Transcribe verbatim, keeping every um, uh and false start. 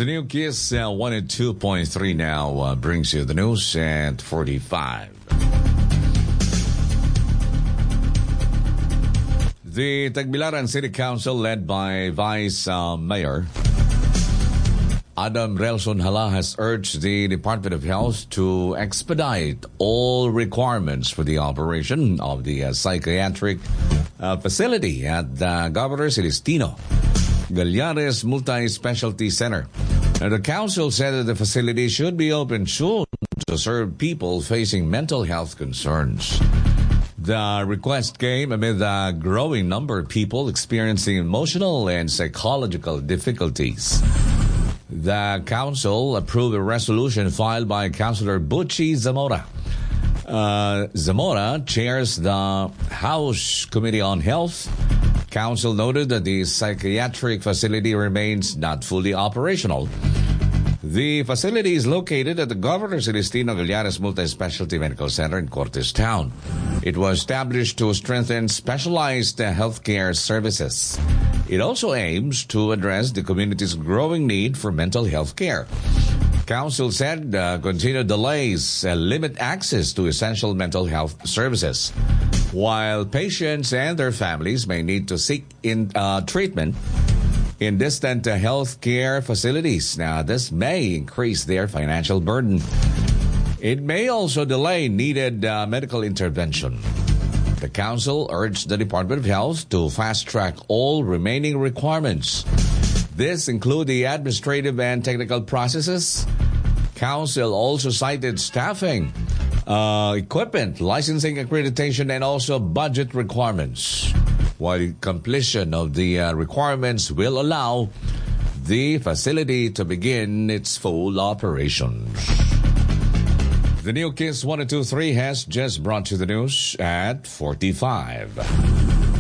The new Kiss uh, one oh two point three now uh, brings you the news at forty-five. The Tagbilaran City Council, led by Vice uh, Mayor Adam Relson Hala, has urged the Department of Health to expedite all requirements for the operation of the uh, psychiatric uh, facility at the Governor Celestino Gallares Multi-Specialty Center. And the council said that the facility should be open soon to serve people facing mental health concerns. The request came amid the growing number of people experiencing emotional and psychological difficulties. The council approved a resolution filed by Councilor Butchie Zamora. Uh, Zamora chairs the House Committee on Health. Council noted that the psychiatric facility remains not fully operational. The facility is located at the Governor Celestino Gallares Multi-Specialty Medical Center in Cortes Town. It was established to strengthen specialized uh, healthcare services. It also aims to address the community's growing need for mental health care. Council said uh, continued delays uh, limit access to essential mental health services, while patients and their families may need to seek in uh, treatment in distant uh, health care facilities. Now, this may increase their financial burden. It may also delay needed uh, medical intervention. The council urged the Department of Health to fast-track all remaining requirements. This include the administrative and technical processes. Council also cited staffing, uh, equipment, licensing, accreditation, and also budget requirements. While completion of the uh, requirements will allow the facility to begin its full operations. The new Kiss one oh two point three has just brought you the news at forty-five.